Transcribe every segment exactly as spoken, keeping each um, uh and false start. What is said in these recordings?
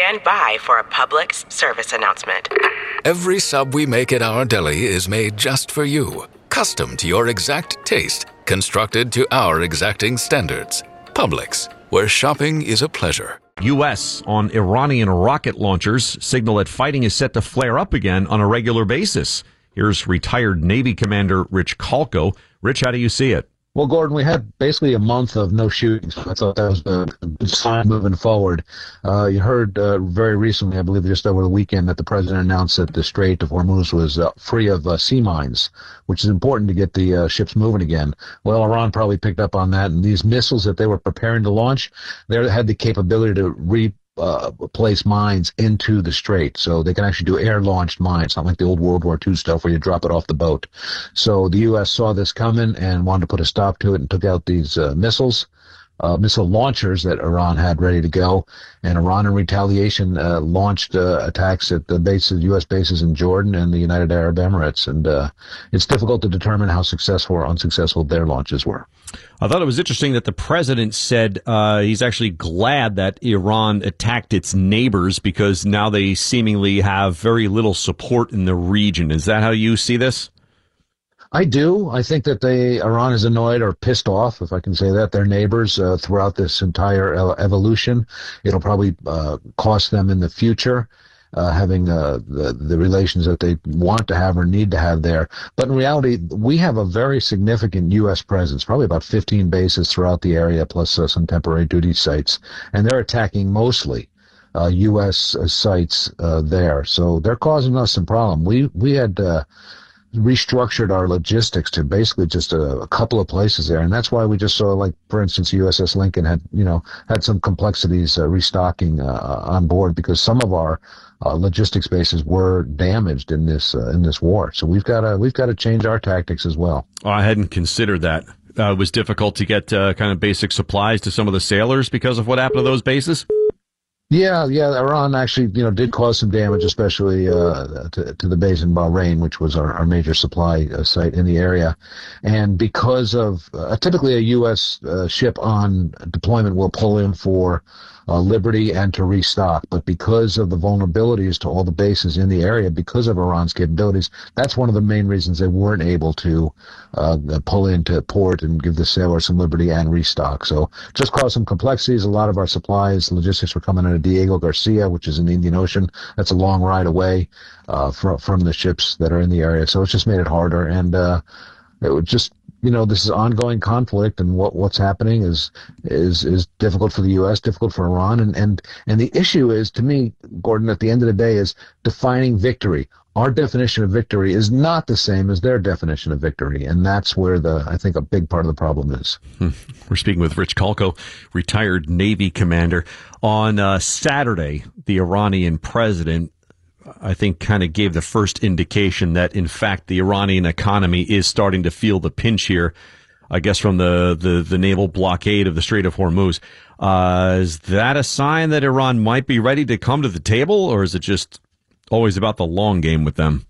Stand by for a public service announcement. Every sub we make at our deli is made just for you, custom to your exact taste, constructed to our exacting standards. Publix, where shopping is a pleasure. U S on Iranian rocket launchers signal that fighting is set to flare up again on a regular basis. Here's retired Navy Commander Rich Kalko. Rich, how do you see it? Well, Gordon, we had basically a month of no shootings. I thought that was a good sign moving forward. Uh, you heard uh, very recently, I believe just over the weekend, that the president announced that the Strait of Hormuz was uh, free of uh, sea mines, which is important to get the uh, ships moving again. Well, Iran probably picked up on that, and these missiles that they were preparing to launch, they had the capability to re Uh, place mines into the strait, so they can actually do air-launched mines, not like the old World War Two stuff where you drop it off the boat. So the U S saw this coming and wanted to put a stop to it and took out these uh, missiles, uh, missile launchers that Iran had ready to go. And Iran, in retaliation, uh, launched uh, attacks at the bases, U S bases in Jordan and the United Arab Emirates. And uh, it's difficult to determine how successful or unsuccessful their launches were. I thought it was interesting that the president said uh, he's actually glad that Iran attacked its neighbors because now they seemingly have very little support in the region. Is that how you see this? I do. I think that they, Iran is annoyed or pissed off, if I can say that, their neighbors uh, throughout this entire uh, evolution. It'll probably uh, cost them in the future. Uh, having uh, the the relations that they want to have or need to have there. But in reality, we have a very significant U S presence, probably about fifteen bases throughout the area, plus uh, some temporary duty sites. And they're attacking mostly uh, U S uh, sites uh, there. So they're causing us some problem. We, we had uh, restructured our logistics to basically just a, a couple of places there. And that's why we just saw, like, for instance, U S S Lincoln had, you know, had some complexities uh, restocking uh, on board because some of our Uh, logistics bases were damaged in this uh, in this war, so we've got to we've got to change our tactics as well. Oh, I hadn't considered that. Uh, it was difficult to get uh, kind of basic supplies to some of the sailors because of what happened to those bases. Yeah, yeah, Iran actually, you know, did cause some damage, especially uh, to, to the base in Bahrain, which was our, our major supply uh, site in the area. And because of uh, typically a U S uh, ship on deployment will pull in for uh, Liberty and to restock, but because of the vulnerabilities to all the bases in the area, because of Iran's capabilities, that's one of the main reasons they weren't able to uh, pull into port and give the sailors some liberty and restock. So just caused some complexities. A lot of our supplies, logistics were coming in at Diego Garcia, which is in the Indian Ocean. That's a long ride away uh, from from the ships that are in the area. So it's just made it harder, and uh, it would just, you know, this is ongoing conflict, and what what's happening is is is difficult for the U S, difficult for Iran, and and and the issue is, to me, Gordon, at the end of the day, is defining victory. Our definition of victory is not the same as their definition of victory, and that's where the I think a big part of the problem is. Hmm. We're speaking with Rich Kalko, retired Navy commander. On uh, Saturday, the Iranian president, I think, kind of gave the first indication that, in fact, the Iranian economy is starting to feel the pinch here, I guess, from the, the, the naval blockade of the Strait of Hormuz. Uh, is that a sign that Iran might be ready to come to the table, or is it just always about the long game with them?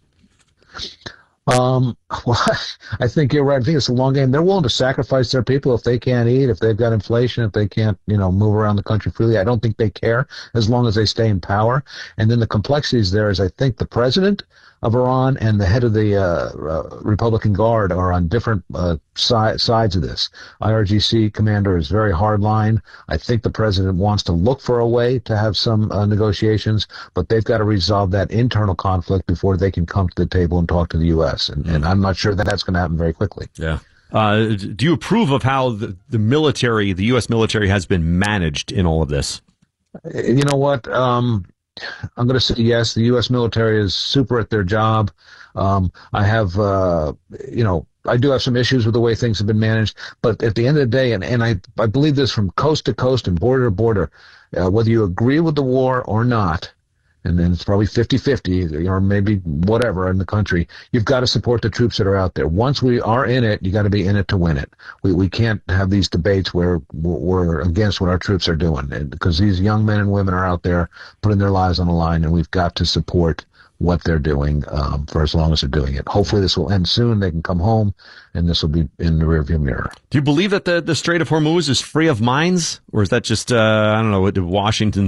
Um, well, I think you're right. I think it's a long game. They're willing to sacrifice their people if they can't eat, if they've got inflation, if they can't, you know, move around the country freely. I don't think they care as long as they stay in power. And then the complexities there is, I think the president of Iran and the head of the uh, uh, Republican Guard are on different uh, si- sides of this. I R G C commander is very hardline. I think the president wants to look for a way to have some uh, negotiations, but they've got to resolve that internal conflict before they can come to the table and talk to the U S. And, and I'm not sure that that's going to happen very quickly. Yeah. Uh, do you approve of how the, the military, the U S military, has been managed in all of this? You know what? Um, I'm going to say yes. The U S military is super at their job. Um, I have, uh, you know, I do have some issues with the way things have been managed. But at the end of the day, and, and I, I believe this from coast to coast and border to border, uh, whether you agree with the war or not, and then it's probably fifty-fifty, or maybe whatever in the country, you've got to support the troops that are out there. Once we are in it, you got to be in it to win it. We we can't have these debates where we're against what our troops are doing, and because these young men and women are out there putting their lives on the line, and we've got to support what they're doing um, for as long as they're doing it. Hopefully this will end soon. They can come home, and this will be in the rearview mirror. Do you believe that the, the Strait of Hormuz is free of mines? Or is that just, uh, I don't know, Washington